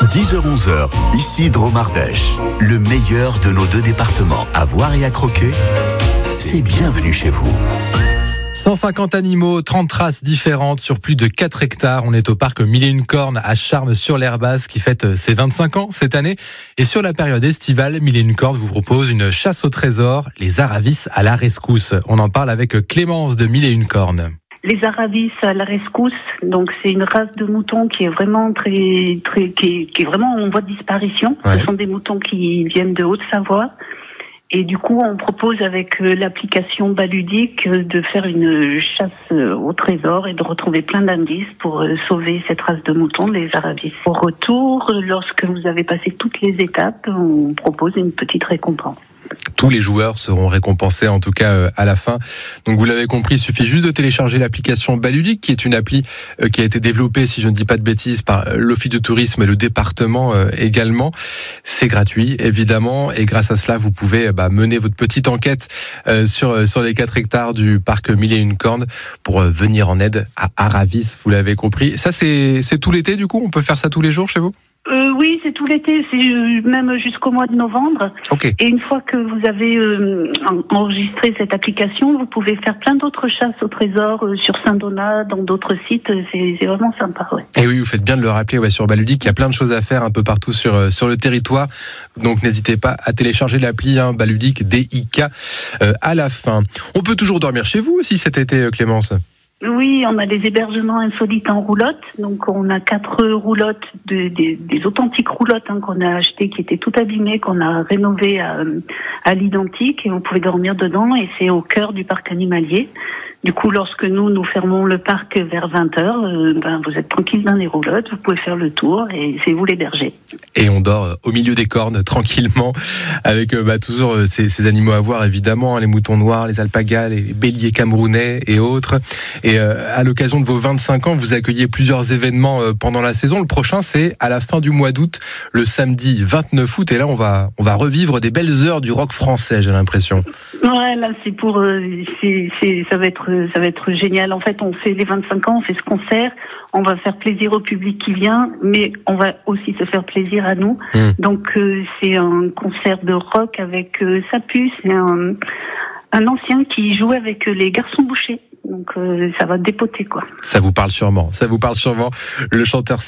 10h-11h, ici Dromardèche. Le meilleur de nos deux départements à voir et à croquer, c'est bienvenue chez vous. 150 animaux, 30 races différentes sur plus de 4 hectares. On est au parc Mille et une cornes à Charmes-sur-l'Herbasse qui fête ses 25 ans cette année. Et sur la période estivale, Mille et une cornes vous propose une chasse au trésor, les Aravis à la rescousse. On en parle avec Clémence de Mille et une cornes. Les Aravis à la rescousse, donc c'est une race de moutons qui est vraiment qui est vraiment en voie de disparition. Ouais. Ce sont des moutons qui viennent de Haute-Savoie. Et du coup, on propose avec l'application Baludique de faire une chasse au trésor et de retrouver plein d'indices pour sauver cette race de moutons, les Aravis. Au retour, lorsque vous avez passé toutes les étapes, on propose une petite récompense. Tous les joueurs seront récompensés, en tout cas à la fin. Donc vous l'avez compris, il suffit juste de télécharger l'application Baludique, qui est une appli qui a été développée, si je ne dis pas de bêtises, par l'Office de tourisme et le département également. C'est gratuit, évidemment, et grâce à cela, vous pouvez mener votre petite enquête sur les 4 hectares du parc Mille et une cornes pour venir en aide à Aravis, vous l'avez compris. Ça, c'est tout l'été, du coup? On peut faire ça tous les jours chez vous? Oui, c'est tout l'été, c'est même jusqu'au mois de novembre. Okay. Et une fois que vous avez enregistré cette application, vous pouvez faire plein d'autres chasses au trésor sur Saint-Donat, dans d'autres sites. C'est vraiment sympa. Ouais. Et oui, vous faites bien de le rappeler sur Baludique. Il y a plein de choses à faire un peu partout sur le territoire. Donc n'hésitez pas à télécharger l'appli Baludique, DIK à la fin. On peut toujours dormir chez vous aussi cet été, Clémence? Oui, on a des hébergements insolites en roulotte. Donc, on a 4 roulottes, des authentiques roulottes qu'on a achetées, qui étaient tout abîmées, qu'on a rénovées à l'identique. Et vous pouvez dormir dedans. Et c'est au cœur du parc animalier. Du coup, lorsque nous fermons le parc vers 20h, vous êtes tranquille dans les roulottes, vous pouvez faire le tour et c'est vous les bergers. Et on dort au milieu des cornes, tranquillement, avec toujours ces animaux à voir, évidemment, les moutons noirs, les alpagas, les béliers camerounais et autres. Et à l'occasion de vos 25 ans, vous accueillez plusieurs événements pendant la saison. Le prochain, c'est à la fin du mois d'août, le samedi 29 août. Et là, on va revivre des belles heures du rock français, j'ai l'impression. Ouais, là, c'est pour... ça va être génial. En fait, on fait les 25 ans, on fait ce concert, on va faire plaisir au public qui vient, mais on va aussi se faire plaisir à nous. Donc, c'est un concert de rock avec Sapus, c'est un ancien qui jouait avec les Garçons Bouchers. Donc, ça va dépoter, quoi. Ça vous parle sûrement. Le chanteur